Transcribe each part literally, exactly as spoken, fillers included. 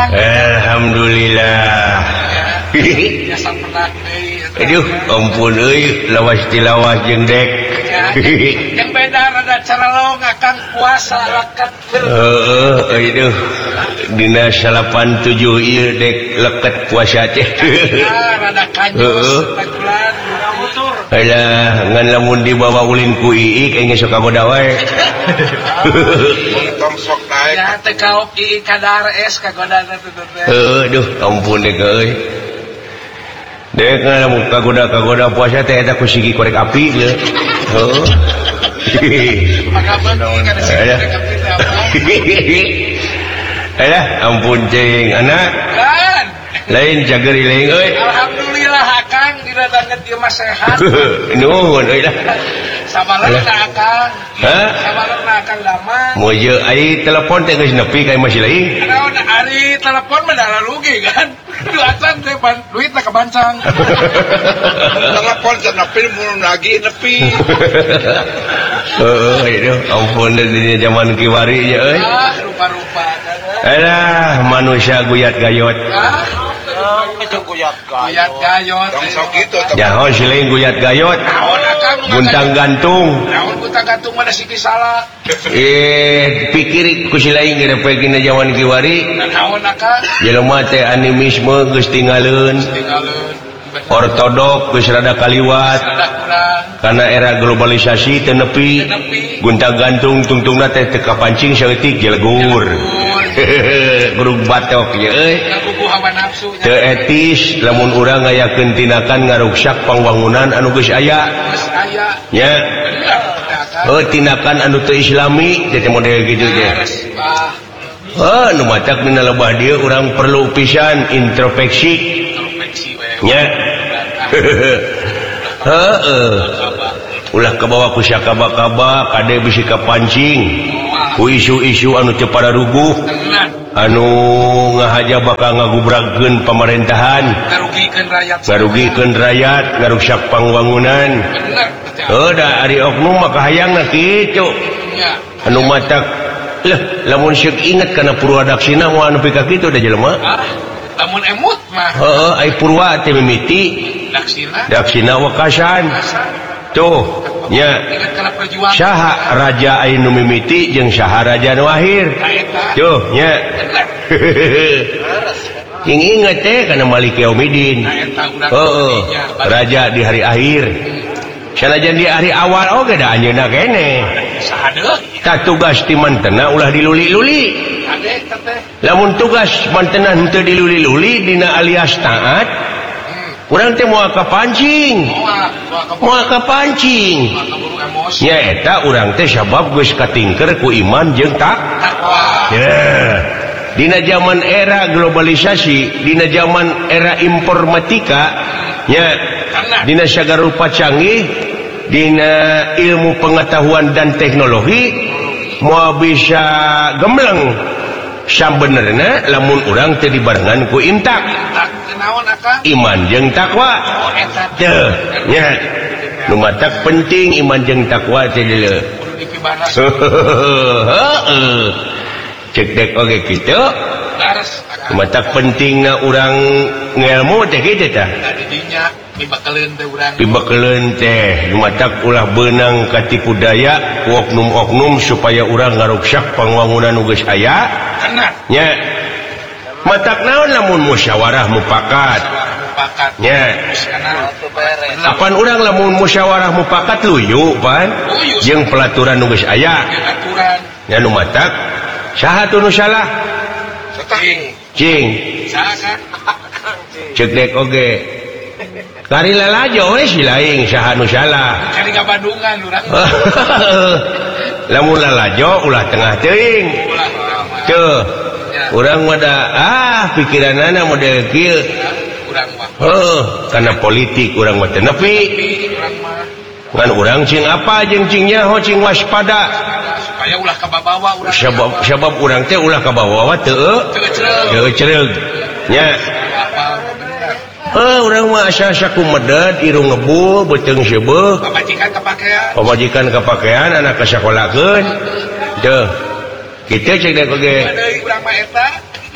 Akang. Alhamdulillah. Biasa pernah deui. Aduh, ampun euy, lawas tilawas jeung dek. Yang beda rada carelong Akang puasa leket. Heeh, aduh. Dina salapan tujuh ieu dek leket puasa teh. Rada kajos bulan mutur. Alah, ngan lamun dibawa ulin ku Iik engge sok kagoda wae. Tong sok naik. Ya teu kaok Iik kadar es kagoda teh teh. Heeh, duh, ampun dek euy. Dek lamun kagoda-kagoda puasa teh eta ku sigi korek api ge. Heeh. Maka bening kada sih korek api teh apa? Alah, ampun cing, anak. Kan. Lain jageri lain euy. Alhamdulillah Akang dina danget ieu mah sehat. Nuhun euy dah. Sabalar ka Akang. Hah? Sabalar na Akang lama. Moje ai telepon teh geus nepi ka masih lain. Naon ari telepon mah da rugi kan. Duatan teh duit na kabancang. Telepon teh nepi mun lagi nepi. Heeh, aduh, ampun di zaman kiwari nya euy. Ah, rupa-rupa. Alah, manusia guyat gayot. Ah, Itu guyat gayat gayot. Tong sok kitu teh. Jaho si lain guyat gayot. Naon Akang? Buntang gantung. Naon buntang gantung mah da siki salah. Eh, pikir ku si lain geus dina zaman kiwari. Naon Akang? Jelema teh animisme geus tinggaleun. Tinggaleun. Ortodok geus rada kaliwat. Ada kurang. Karena era globalisasi teu nepi. Gunta gantung tungtungna teh teu kapancing saeutik jelegur. Gurug batok ye euy. Ngabubuh hawa nafsu. Teu etis lamun urang ngayakeun tindakan ngaruksak pangwangunan anu geus aya. Geus aya. Nya. Oh, tindakan anu teu islami teh model kitu teh. Oh, nu matak dina lebah dieu urang perlu pisan introspeksi. Introspeksi we. Nya. Heeh. Ulah kabawa ku sakaba-kaba kade bisi kapancing ku isu-isu anu teu pararuguh anu ngahaja bakal ngagubrakeun pamerintahan Ngarugikeun rakyat. ngarugikeun rakyat ngarusak pangwangunan. Heuh da ari oknum mah kahayangna kitu anu matak lah lamun syek inget kana purwadaksina moal nepi ka kitu da jelema. Lamun emut mah Heeh, ai purwa teh mimiti daksina daksina wakasan. Tuh, nya ingat kana perjuangan. saha raja anu mimiti jeung saha raja nu ahir. Tuh, nya. Ing inget teh kana Malik Yaumidin. Heeh, raja di hari akhir. Sanajan di hari awal oge da anjeunna kene. Saha deui? Tak tugas ti mantena ulah diluli-luli. Ade teh. Lamun tugas mantena henteu diluli-luli dina alias taat, urang teh moal kapancing. Moal kapancing. Kaburu emosi. Nya eta urang teh sabab geus katingker ku iman jeung tak. Takwa. Ya. Dina zaman era globalisasi, dina zaman era informatika, nya dina sagarupa canggih, dina ilmu pengetahuan dan teknologi moal bisa gembleng sambenerna lamun urang teh dibarengan ku imtak. Naon Akang? Iman jeung takwa. Teu, nya. Nu matak penting iman jeung takwa teh deuleu. Kudu dipibahas. Heeh. Cek dek oge kitu. Laras Akang. Matak pentingna urang ngelmu teh kitu tah. Tadi dinya dibakaleun teh urang. Dibakeleun teh nu matak ulah beunang ka tipu daya ku oknum-oknum supaya urang ngaruksak pangwangunan nu geus aya. Kana. Nya. Matak naon lamun musyawarah mufakat. Mufakat. Nya. Kana teu beres. Apan urang lamun musyawarah mufakat luyu pan jeung pelaturan nu geus aya. Aturan. Nya nu matak saha tu nu salah? Cing. Cing. Saha kan? Ceuk dek oge. Kari lalajo we si laing saha nu salah. Cari ka Bandungan urang. Lamun lalajo ulah tengah teuing. Ulah. Teu. Urang mah da ah pikiranana model kieu. Urang mah. Heuh, kana politik urang mah teu nepi. Urang mah. Ngan urang cing apa jeung cing nyaho cing waspada. Supaya ulah kababawa urang. Sabab sabab urang teh ulah kabawa teu. Teu cereug. Nya. Eh urang mah asa-asa kumedet irung ngebul beuteung seubeuh. Pamajikan kapakean. Pamajikan kapakean anak ka sakolakeun. Teu. Kitu cek dek oge. Deui urang mah eta.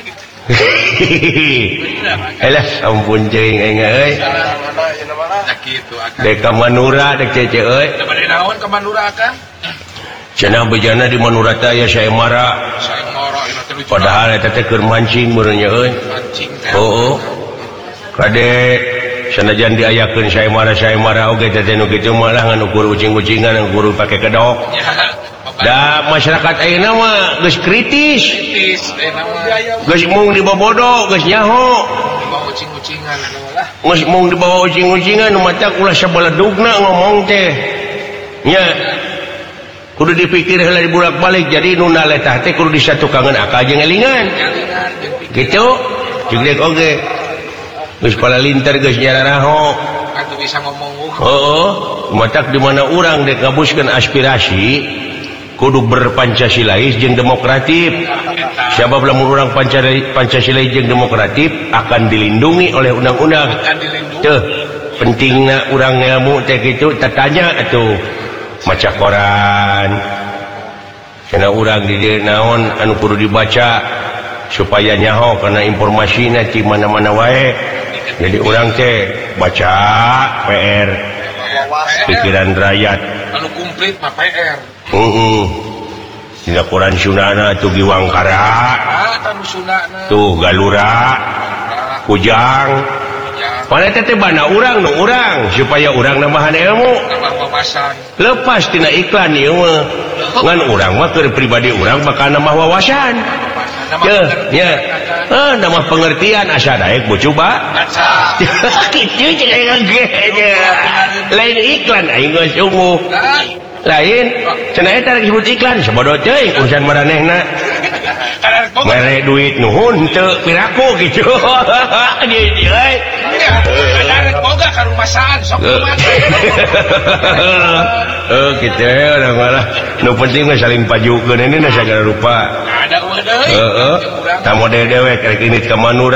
Alah ampun ceuing aing euy. Nah gitu akan. Dek ka Manura dek cece euy. Da bade naon ka Manura akan? Cenah bejana di Manura teh aya saemara. Saya ngoro ieu teh lucu. Padahal eta teh keur mancing meureun nya euy. Mancing teh. Heuh. Kade sanajan diayakeun saemara-saemara oge teh nu kitu malah ngan ukur ucing-ucingan ngan guru pake kedok. Da masyarakat ayeuna mah geus kritis. Kritis eh nama. Geus mung dibobodo, geus nyaho. Bawa ucing-ucingan anu lah. Geus mung dibawa ucing-ucingan nu mata ulah sabaledugna ngomong teh. Nya. Kudu dipikir heula dibolak-balik jadi nu naletah teh kudu disatukangan akal jeung elingan. Gitu. Jeung dek oge. Geus pala linter geus nyararaho. Atuh bisa ngomong. Heeh. Matak di mana urang dek ngabuskeun aspirasi kudu berpancasilais jeung demokratif. Sabab lamun urang Pancasilais jeung demokratif akan dilindungi oleh undang-undang. Teu pentingna urang ilmu teh kitu tatanya atuh maca koran. Cenah urang di dieu naon anu kudu dibaca supaya nyaho kana informasina di mana-mana wae. Jadi urang teh baca P R pikiran rakyat. Anu komplit mah P R. Heeh. Dina Quran Sunnahna tuh Giwangkara. Ah, tanu Sunnahna. Tuh Galura. Kujang. Pada teh bana urang nu urang supaya urang nambahan ilmu. Nambah wawasan. Lepas tina iklan ieu mah. Ngan urang mah keur pribadi urang bakal nambah wawasan. Teu, nya. Eh, nambah pengertian asa daek bu coba. Kitu cenah ge. Lain iklan aing geus ungu. Lain cenah eta disebut iklan sabodo teuing urusan maranehna. Mere duit nuhun teu piraku kitu. Di di euy. Ada boga ka rumasan sok kumat. Oh kitu urang malah nu penting mah saling pajukeun ini na sagala rupa. Ada eueuh deui. Heeh. Tah model dewek rek init ka Manura.